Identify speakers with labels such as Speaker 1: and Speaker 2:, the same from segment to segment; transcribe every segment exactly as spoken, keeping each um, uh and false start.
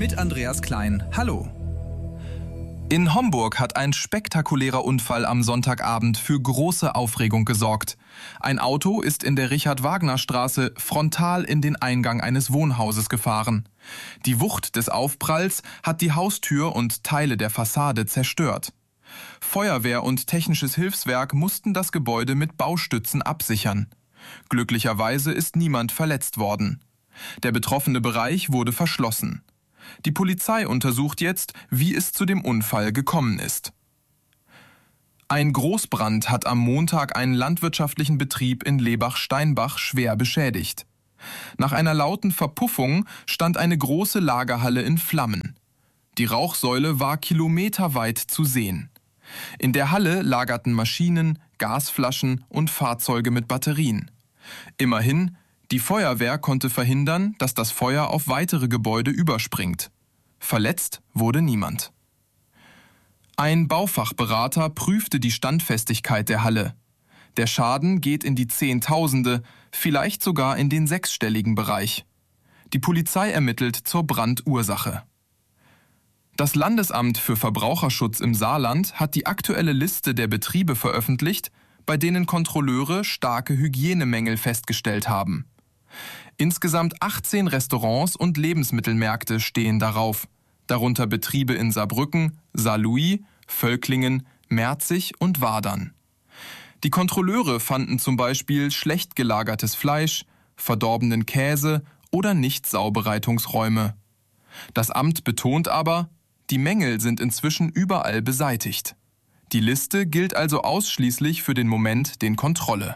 Speaker 1: mit Andreas Klein. Hallo.
Speaker 2: In Homburg hat ein spektakulärer Unfall am Sonntagabend für große Aufregung gesorgt. Ein Auto ist in der Richard-Wagner-Straße frontal in den Eingang eines Wohnhauses gefahren. Die Wucht des Aufpralls hat die Haustür und Teile der Fassade zerstört. Feuerwehr und technisches Hilfswerk mussten das Gebäude mit Baustützen absichern. Glücklicherweise ist niemand verletzt worden. Der betroffene Bereich wurde verschlossen. Die Polizei untersucht jetzt, wie es zu dem Unfall gekommen ist. Ein Großbrand hat am Montag einen landwirtschaftlichen Betrieb in Lebach-Steinbach schwer beschädigt. Nach einer lauten Verpuffung stand eine große Lagerhalle in Flammen. Die Rauchsäule war kilometerweit zu sehen. In der Halle lagerten Maschinen, Gasflaschen und Fahrzeuge mit Batterien. Immerhin, die Feuerwehr konnte verhindern, dass das Feuer auf weitere Gebäude überspringt. Verletzt wurde niemand. Ein Baufachberater prüfte die Standfestigkeit der Halle. Der Schaden geht in die Zehntausende, vielleicht sogar in den sechsstelligen Bereich. Die Polizei ermittelt zur Brandursache. Das Landesamt für Verbraucherschutz im Saarland hat die aktuelle Liste der Betriebe veröffentlicht, bei denen Kontrolleure starke Hygienemängel festgestellt haben. Insgesamt achtzehn Restaurants und Lebensmittelmärkte stehen darauf, darunter Betriebe in Saarbrücken, Saarlouis, Völklingen, Merzig und Wadern. Die Kontrolleure fanden zum Beispiel schlecht gelagertes Fleisch, verdorbenen Käse oder Nicht-Saubereitungsräume. Das Amt betont aber, die Mängel sind inzwischen überall beseitigt. Die Liste gilt also ausschließlich für den Moment der Kontrolle.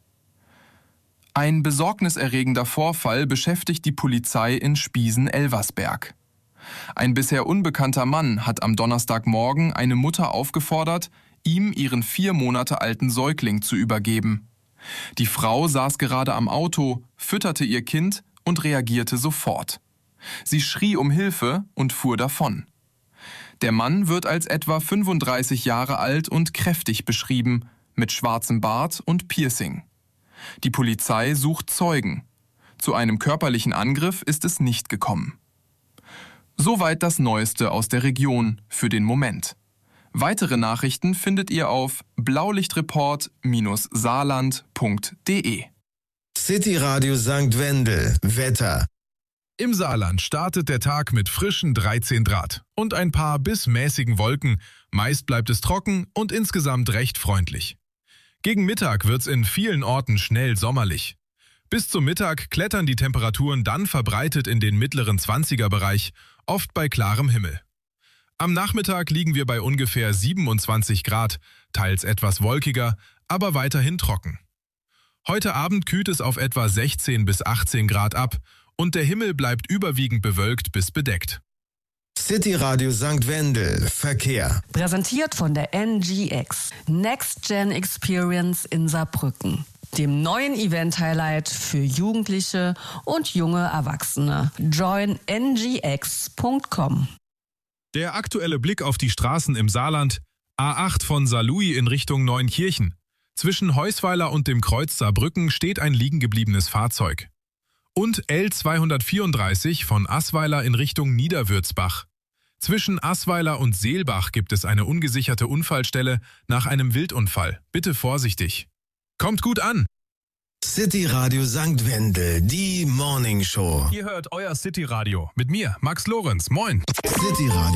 Speaker 2: Ein besorgniserregender Vorfall beschäftigt die Polizei in Spiesen-Elversberg. Ein bisher unbekannter Mann hat am Donnerstagmorgen eine Mutter aufgefordert, ihm ihren vier Monate alten Säugling zu übergeben. Die Frau saß gerade am Auto, fütterte ihr Kind und reagierte sofort. Sie schrie um Hilfe und fuhr davon. Der Mann wird als etwa fünfunddreißig Jahre alt und kräftig beschrieben, mit schwarzem Bart und Piercing. Die Polizei sucht Zeugen. Zu einem körperlichen Angriff ist es nicht gekommen. Soweit das Neueste aus der Region für den Moment. Weitere Nachrichten findet ihr auf blaulichtreport Bindestrich saarland Punkt de.
Speaker 3: City Radio Sankt Wendel. Wetter.
Speaker 4: Im Saarland startet der Tag mit frischen dreizehn Grad und ein paar bis mäßigen Wolken. Meist bleibt es trocken und insgesamt recht freundlich. Gegen Mittag wird's in vielen Orten schnell sommerlich. Bis zum Mittag klettern die Temperaturen dann verbreitet in den mittleren zwanziger-Bereich, oft bei klarem Himmel. Am Nachmittag liegen wir bei ungefähr siebenundzwanzig Grad, teils etwas wolkiger, aber weiterhin trocken. Heute Abend kühlt es auf etwa sechzehn bis achtzehn Grad ab und der Himmel bleibt überwiegend bewölkt bis bedeckt.
Speaker 3: City Radio Sankt Wendel. Verkehr.
Speaker 5: Präsentiert von der N G X. Next Gen Experience in Saarbrücken. Dem neuen Event-Highlight für Jugendliche und junge Erwachsene. join n g x punkt com.
Speaker 4: Der aktuelle Blick auf die Straßen im Saarland. A acht von Saarlouis in Richtung Neunkirchen. Zwischen Heusweiler und dem Kreuz Saarbrücken steht ein liegengebliebenes Fahrzeug. Und L zweihundertvierunddreißig von Assweiler in Richtung Niederwürzbach. Zwischen Assweiler und Seelbach gibt es eine ungesicherte Unfallstelle nach einem Wildunfall. Bitte vorsichtig. Kommt gut an!
Speaker 3: City Radio Sankt Wendel, die Morning Show.
Speaker 4: Ihr hört euer City Radio mit mir, Max Lorenz. Moin!
Speaker 3: City Radio.